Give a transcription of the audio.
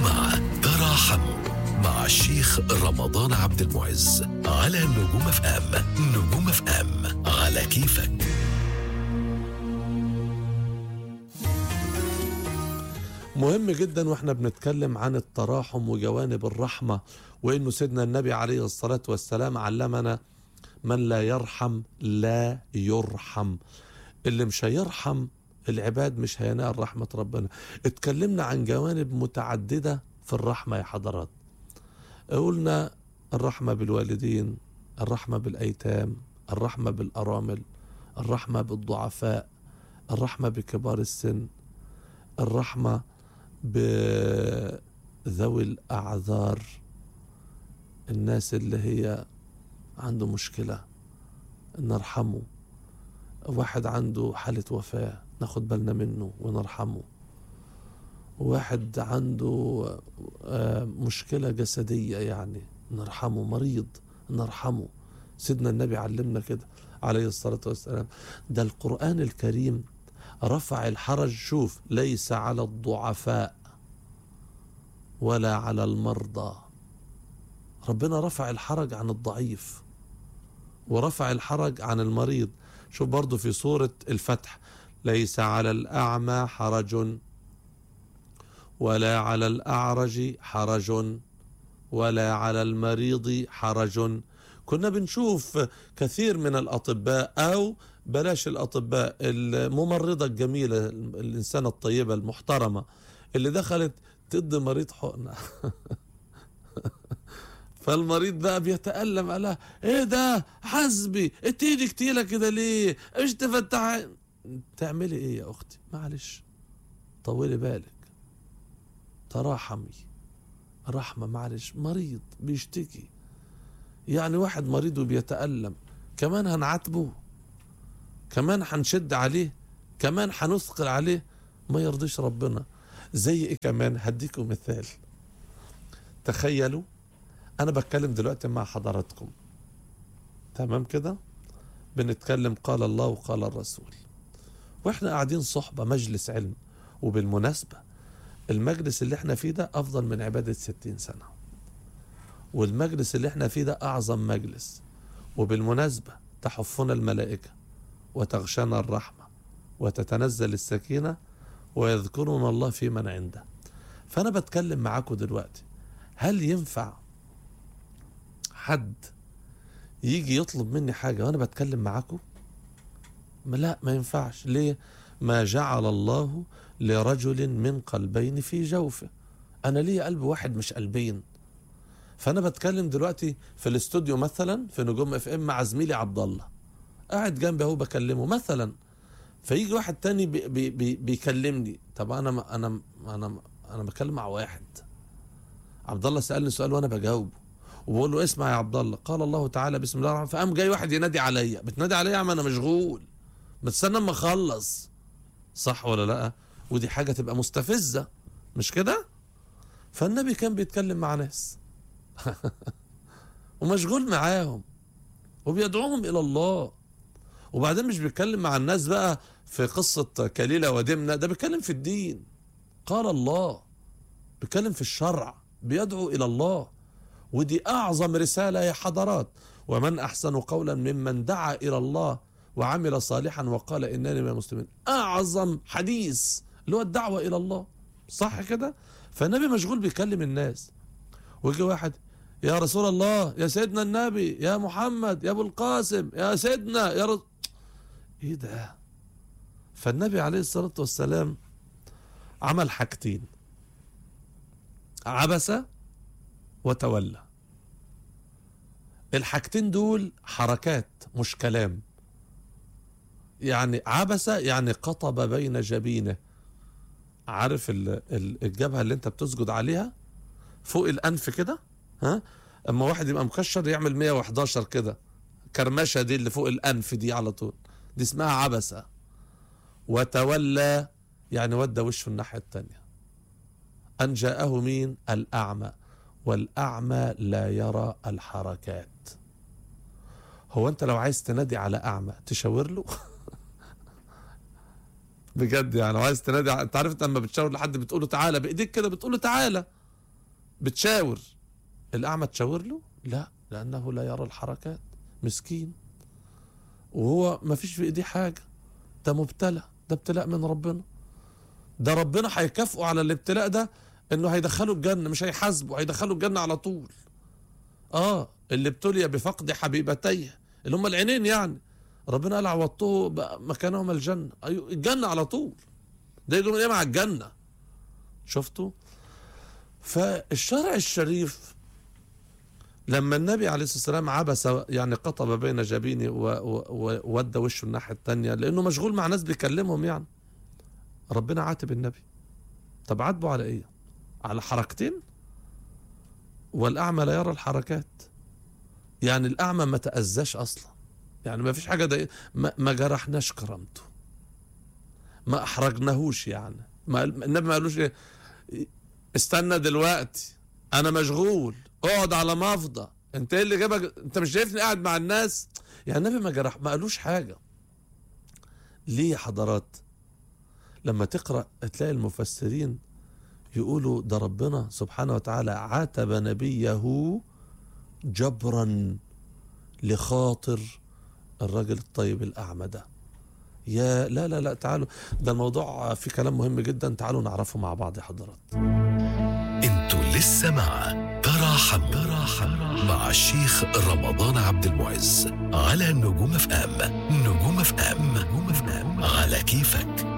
مع تراحموا مع الشيخ رمضان عبد المعز على نجوم اف ام. نجوم اف ام على كيفك. مهم جدا واحنا بنتكلم عن التراحم وجوانب الرحمة، وانه سيدنا النبي عليه الصلاة والسلام علمنا من لا يرحم لا يرحم. اللي مش هيرحم العباد مش هينال رحمة ربنا. اتكلمنا عن جوانب متعددة في الرحمة يا حضرات. قلنا الرحمة بالوالدين، الرحمة بالأيتام، الرحمة بالأرامل، الرحمة بالضعفاء، الرحمة بكبار السن، الرحمة بذوي الأعذار، الناس اللي هي عنده مشكلة نرحمه، واحد عنده حالة وفاة ناخد بالنا منه ونرحمه، واحد عنده مشكلة جسدية يعني نرحمه، مريض نرحمه. سيدنا النبي علمنا كده عليه الصلاة والسلام. ده القرآن الكريم رفع الحرج. شوف، ليس على الضعفاء ولا على المرضى. ربنا رفع الحرج عن الضعيف ورفع الحرج عن المريض. شوف برضو في سورة الفتح، ليس على الأعمى حرج ولا على الأعرج حرج ولا على المريض حرج. كنا بنشوف كثير من الأطباء، أو بلاش الأطباء، الممرضة الجميلة، الإنسانة الطيبة المحترمة اللي دخلت تدي مريض حقنة فالمريض بقى بيتألم، قالها ايه ده حسبي، انت ايدك تقيلة كده ليه، ايش تفتحي، تعملي ايه يا اختي، معلش طولي بالك، تراحمي، رحمة، معلش مريض بيشتكي، يعني واحد مريض وبيتألم كمان هنعاتبه، كمان هنشد عليه، كمان هنثقل عليه، ما يرضيش ربنا. زي ايه كمان؟ هديكم مثال. تخيلوا انا بتكلم دلوقتي مع حضراتكم، تمام كده، بنتكلم قال الله وقال الرسول، واحنا قاعدين صحبة مجلس علم. وبالمناسبة المجلس اللي احنا فيه ده افضل من عبادة 60 سنة، والمجلس اللي احنا فيه ده اعظم مجلس. وبالمناسبة تحفنا الملائكة وتغشانا الرحمة وتتنزل السكينة ويذكرنا الله في من عنده. فانا بتكلم معاكم دلوقتي، هل ينفع حد يجي يطلب مني حاجة وانا بتكلم معاكم؟ لا، ما ينفعش. ليه؟ ما جعل الله لرجل من قلبين في جوفه. انا ليه قلب واحد مش قلبين. فانا بتكلم دلوقتي في الاستوديو مثلا في نجوم اف ام مع زميلي عبد الله، قاعد جنبي اهو بكلمه مثلا، فيجي واحد تاني بيكلمني. طب انا بكلم مع واحد، عبد الله سألني سؤال وانا بجاوبه وبقول له اسمع يا عبد الله، قال الله تعالى بسم الله الرحمن، فقام جاي واحد ينادي عليا، بتنادي عليا يا عم انا مشغول، بتستنى اما اخلص، صح ولا لا؟ ودي حاجه تبقى مستفزه، مش كده؟ فالنبي كان بيتكلم مع ناس ومشغول معاهم وبيدعوهم الى الله، وبعدين مش بيتكلم مع الناس بقى في قصه كليله ودمنه، ده بيتكلم في الدين، قال الله، بيتكلم في الشرع، بيدعو الى الله. ودي أعظم رسالة يا حضرات. ومن أحسن قولا ممن دعا إلى الله وعمل صالحا وقال إنني من المسلمين. أعظم حديث اللي هو الدعوة إلى الله، صح كده؟ فالنبي مشغول بيكلم الناس، ويجي واحد يا رسول الله، يا سيدنا النبي، يا محمد، يا أبو القاسم، يا سيدنا، يا إيه ده؟ فالنبي عليه الصلاة والسلام عمل حاجتين، عبس وتولى. الحاجتين دول حركات مش كلام. يعني عبس يعني قطب بين جبينه. عارف الجبهة اللي انت بتسجد عليها فوق الانف كده، ها؟ اما واحد يبقى مكشر يعمل 111 كده، كرمشة دي اللي فوق الانف دي على طول، دي اسمها عبسة. وتولى يعني ودى وشه الناحية التانية. أن جاءه مين؟ الأعمى، والأعمى لا يرى الحركات. هو أنت لو عايز تنادي على أعمى تشاور له؟ بجد يعني، لو عايز تنادي، أنت عارف أنت لما بتشاور لحد بتقوله تعالى بإيديك كده، بتقوله تعالى، بتشاور. الأعمى تشاور له؟ لا، لأنه لا يرى الحركات، مسكين، وهو ما فيش في إيديه حاجة، ده مبتلى، ده ابتلاء من ربنا، ده ربنا هيكافئه على الابتلاء ده إنه هيدخله الجنة، مش هيحاسبه، هيدخله الجنة على طول. اللي ابتلي بفقد حبيبتيه اللي هم العينين يعني، ربنا قال عوضته مكانهما الجنة. أيوه، الجنة على طول، ده يجوا من إيه مع الجنة. شفتوا؟ فالشرع الشريف لما النبي عليه الصلاة والسلام عبس يعني قطب بين جبينه وودى وشه الناحية التانية لأنه مشغول مع ناس بيكلمهم يعني، ربنا عاتب النبي. طب عاتبه على إيه؟ على حركتين؟ والأعمى لا يرى الحركات، يعني الأعمى ما تأذاش أصلا، يعني ما فيش حاجة ده، ما جرحناش كرامته، ما أحرجناهوش يعني، النبي ما قالوش إيه استنى دلوقتي أنا مشغول، اقعد على مفضى، انت ايه اللي جابك، انت مش شايفني قاعد مع الناس؟ يعني النبي ما قالوش حاجة. ليه يا حضرات؟ لما تقرأ تلاقي المفسرين يقولوا ده ربنا سبحانه وتعالى عاتب نبيه جبرا لخاطر الرجل الطيب الأعمى ده. يا لا لا لا، تعالوا، ده الموضوع في كلام مهم جدا، تعالوا نعرفه مع بعض يا حضرات. انتوا لسه مع تراحم مع الشيخ رمضان عبد المعز على نجوم اف ام. نجوم اف ام على كيفك.